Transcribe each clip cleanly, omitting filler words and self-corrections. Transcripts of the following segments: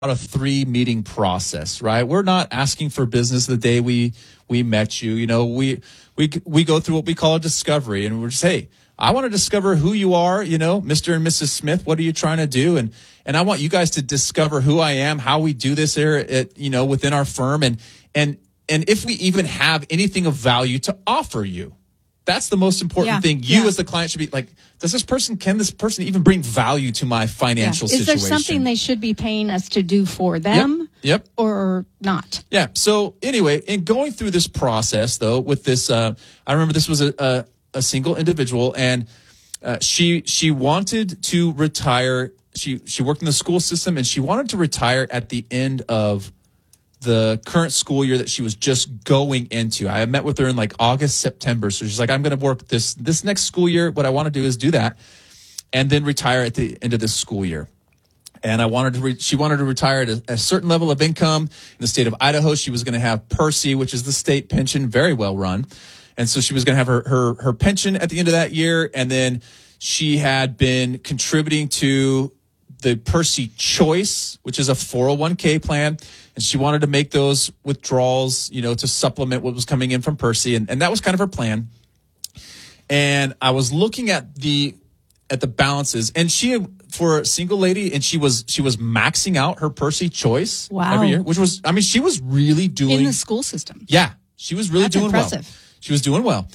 a 3-meeting process, right? We're not asking for business the day we met you. You know, we go through what we call a discovery, and we're just, hey, I want to discover who you are, you know, Mr. and Mrs. Smith. What are you trying to do? And I want you guys to discover who I am, how we do this here at, you know, within our firm, and if we even have anything of value to offer you. That's the most important thing. You as the client should be like, can this person even bring value to my financial situation? Is there something they should be paying us to do for them? Yep. Or not? Yeah. So anyway, in going through this process though, with this, I remember this was a single individual, and she wanted to retire. She worked in the school system, and she wanted to retire at the end of the current school year that she was just going into. I met with her in like August, September. So she's like, I'm going to work this next school year. What I want to do is do that and then retire at the end of this school year. And she wanted to retire at a certain level of income in the state of Idaho. She was going to have PERSI, which is the state pension, very well run. And so she was going to have her pension at the end of that year. And then she had been contributing to the PERSI Choice, which is a 401k plan. And she wanted to make those withdrawals, you know, to supplement what was coming in from PERSI. And that was kind of her plan. And I was looking at the balances, and for a single lady, and she was maxing out her PERSI Choice every year, which was, I mean, she was really doing in the school system. Yeah. She was really doing impressive. Well. She was doing well.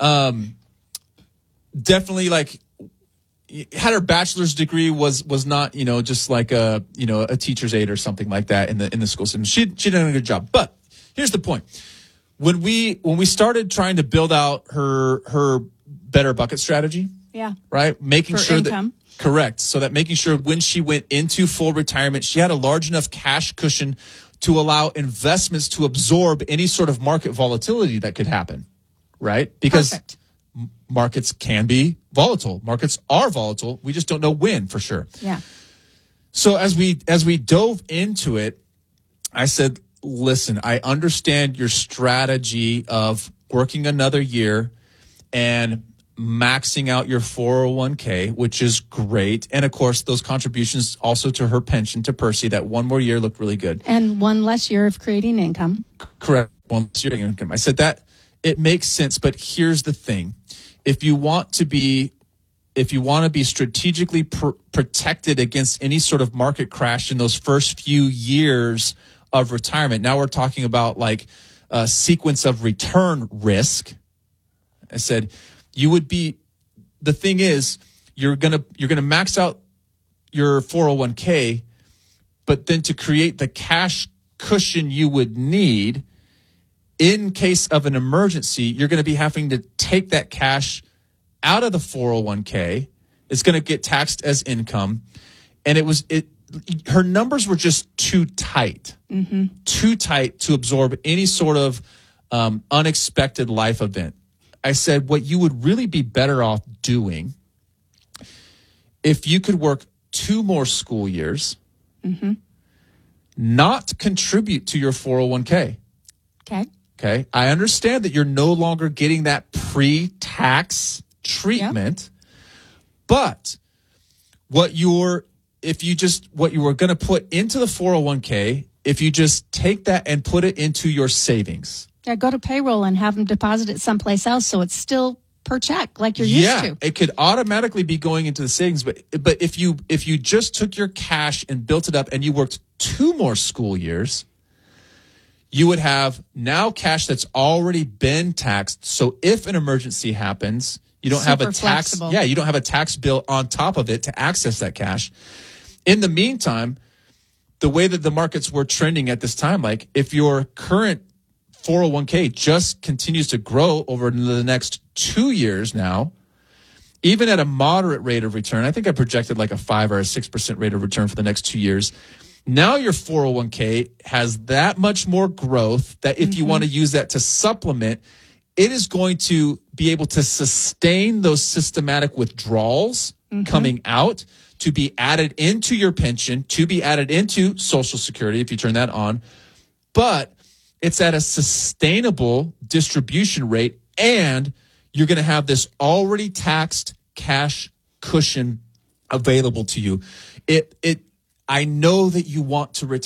Definitely like, had her bachelor's degree was not, you know, just like a teacher's aide or something like that in the school system. She did a good job. But here's the point. When we started trying to build out her better bucket strategy, right? Making sure income. Correct. So that making sure when she went into full retirement, she had a large enough cash cushion to allow investments to absorb any sort of market volatility that could happen, right? Because markets can be volatile. Markets are volatile. We just don't know when for sure. Yeah. So as we dove into it, I said, listen, I understand your strategy of working another year and maxing out your 401k, which is great. And of course, those contributions also to her pension, to PERSI, that one more year looked really good. And one less year of creating income. Correct. One less year of income. I said that it makes sense, but here's the thing. If you want to be strategically protected against any sort of market crash in those first few years of retirement, now we're talking about like a sequence of return risk. I said, the thing is, you're gonna max out your 401k, but then to create the cash cushion you would need in case of an emergency, you're going to be having to take that cash out of the 401k. It's going to get taxed as income. And her numbers were just too tight, too tight to absorb any sort of unexpected life event. I said, what you would really be better off doing if you could work 2 more school years, not contribute to your 401k. Okay. I understand that you're no longer getting that pre-tax treatment, but what you were going to put into the 401k, if you just take that and put it into your savings. Yeah, go to payroll and have them deposit it someplace else so it's still per check like you're used to. It could automatically be going into the savings, but if you just took your cash and built it up and you worked 2 more school years, you would have now cash that's already been taxed. So if an emergency happens, you don't have a tax. Flexible. Yeah, you don't have a tax bill on top of it to access that cash. In the meantime, the way that the markets were trending at this time, like if your current 401k just continues to grow over the next 2 years now, even at a moderate rate of return, I think I projected like a 5 or a 6% rate of return for the next 2 years. Now your 401k has that much more growth that if you want to use that to supplement, it is going to be able to sustain those systematic withdrawals coming out to be added into your pension, to be added into Social Security if you turn that on. But it's at a sustainable distribution rate, and you're going to have this already taxed cash cushion available to you. I know that you want to retire.